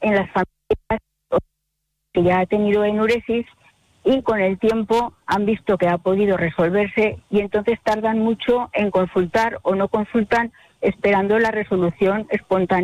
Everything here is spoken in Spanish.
en las familias que ya ha tenido enuresis y con el tiempo han visto que ha podido resolverse y entonces tardan mucho en consultar o no consultan esperando la resolución espontánea